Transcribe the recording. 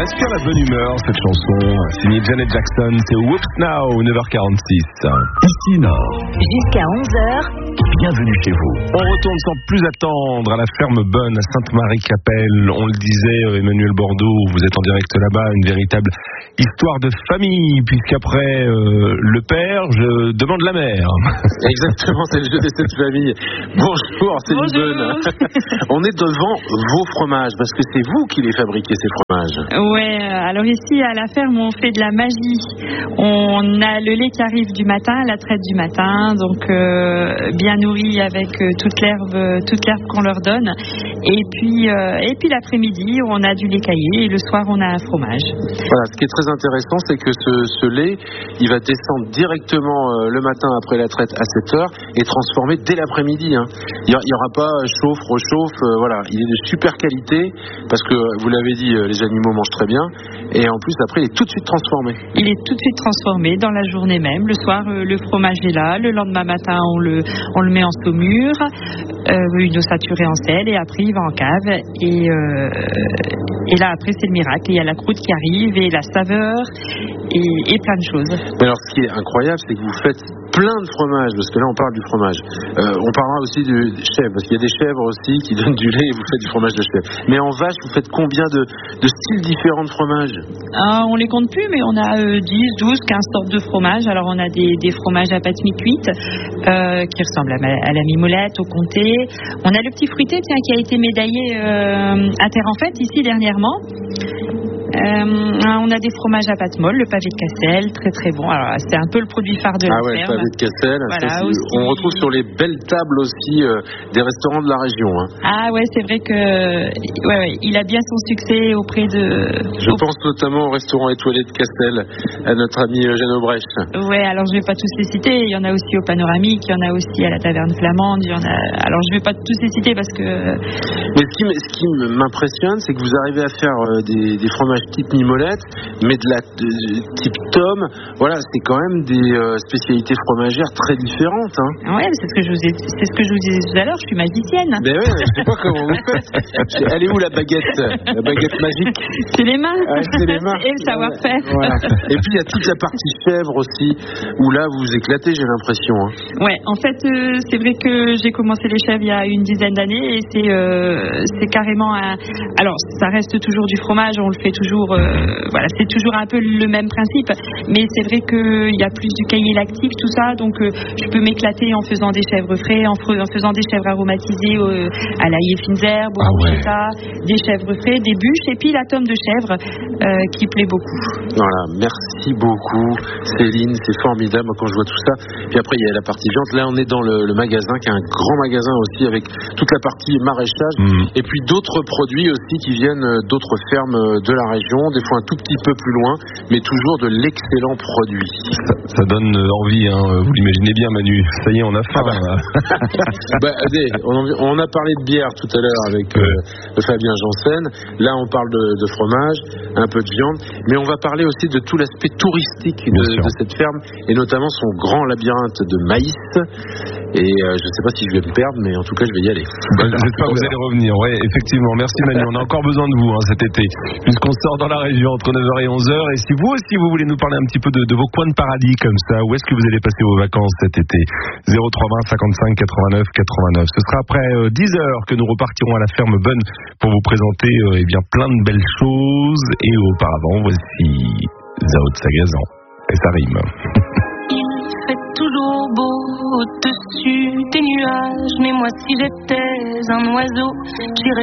inspire la bonne humeur, cette chanson. Signée Janet Jackson, c'est Whoops Now, 9h46. Ici Nord. Jusqu'à 11h. Bienvenue chez vous. On retourne sans plus attendre à la ferme Bonne à Sainte-Marie-Capelle. On le disait, Emmanuel Bordeaux, vous êtes en direct là-bas, une véritable histoire de famille, puisqu'après le père, je demande la mère. Exactement, c'est le jeu des 7 familles. Bonjour, Céline Bonne. On est devant vos fromages, parce que c'est vous qui les fabriquez, ces fromages. Ouais, alors ici à la ferme, on fait de la magie. On a le lait qui arrive du matin, la traite du matin, donc bien nourri avec toute l'herbe qu'on leur donne. Et puis l'après-midi, on a du lait caillé et le soir, on a un fromage. Voilà, ce qui est très intéressant, c'est que ce lait, il va descendre directement le matin après la traite à 7h et transformé dès l'après-midi. Hein. Il n'y aura pas chauffe, rechauffe, voilà. Il est de super qualité parce que, vous l'avez dit, les animaux mangent très bien. Et en plus, après, il est tout de suite transformé. Il est tout de suite transformé dans la journée même. Le soir, le fromage est là. Le lendemain matin, on le met en saumure, une eau saturée en sel, et après, il va en cave. Et là, après, c'est le miracle. Il y a la croûte qui arrive et la saveur et plein de choses. Mais alors, ce qui est incroyable, c'est que vous faites plein de fromages, parce que là, on parle du fromage. On parlera aussi du chèvre, parce qu'il y a des chèvres aussi qui donnent du lait et vous faites du fromage de chèvre. Mais en vache, vous faites combien de styles différents de fromage? On les compte plus, mais on a 10, 12, 15 sortes de fromages. Alors, on a des fromages à pâte mi-cuite qui ressemblent à la mimolette, au comté. On a le petit fruité, qui a été médaillé à Terre en Fête, ici, dernièrement. On a des fromages à pâte molle, le pavé de Cassel, très très bon. Alors c'est un peu le produit phare de la ferme. Le pavé de Cassel. Voilà, ça, on retrouve sur les belles tables aussi des restaurants de la région. Hein. Ah ouais, c'est vrai que il a bien son succès auprès de. Je pense notamment au restaurant étoilé de Cassel, à notre ami Eugène Aubrecht. Ouais, alors je vais pas tous les citer. Il y en a aussi au Panoramique, il y en a aussi à la Taverne Flamande. Alors je vais pas tous les citer parce que. Mais ce qui m'impressionne, c'est que vous arrivez à faire des fromages type mimolette, mais type tome. Voilà, c'est quand même des spécialités fromagères très différentes. Hein. Ouais, c'est ce que je vous disais tout à l'heure. Je suis magicienne. Mais ouais, je sais pas comment vous faites. Elle est où la baguette magique? C'est les mains. Ouais, c'est les mains. Et le savoir-faire. Voilà. Et puis il y a toute la partie chèvre aussi, où là vous vous éclatez, j'ai l'impression. Hein. Ouais, en fait, c'est vrai que j'ai commencé les chèvres il y a une dizaine d'années et c'est carrément alors ça reste toujours du fromage, on le fait toujours, voilà, c'est toujours un peu le même principe, mais c'est vrai qu'il y a plus du caillé lactique, tout ça, donc je peux m'éclater en faisant des chèvres frais, en faisant des chèvres aromatisées à l'ail et fines herbes, au bruschetta, des chèvres frais, des bûches, et puis la tome de chèvre qui plaît beaucoup. Voilà, merci beaucoup Céline, c'est formidable quand je vois tout ça. Puis après il y a la partie viande, là on est dans le magasin qui est un grand magasin aussi avec toute la partie maraîchage et puis d'autres produits aussi qui viennent d'autres fermes de la région, des fois un tout petit peu plus loin, mais toujours de l'excellent produit. Ça donne envie, hein. Vous l'imaginez bien Manu, ça y est, on a faim. On a parlé de bière tout à l'heure avec Fabien Janssen, là on parle de fromage, un peu de viande, mais on va parler aussi de tout l'aspect touristique de cette ferme, et notamment son grand labyrinthe de maïs, et je ne sais pas si je vais me perdre, mais en tout cas je vais y aller. J'espère que vous allez revenir, ouais, effectivement, merci Manu, on a encore besoin de vous cet été, puisqu'on sort dans la région entre 9h et 11h, et si vous aussi vous voulez nous parler un petit peu de vos coins de paradis comme ça, où est-ce que vous allez passer vos vacances cet été? 0320 55 89 89. Ce sera après 10h que nous repartirons à la ferme Bonne pour vous présenter plein de belles choses, et auparavant voici Zao de Sagazan, et ça rime. Il fait toujours beau au-dessus des nuages, mais moi si j'étais un oiseau, j'irais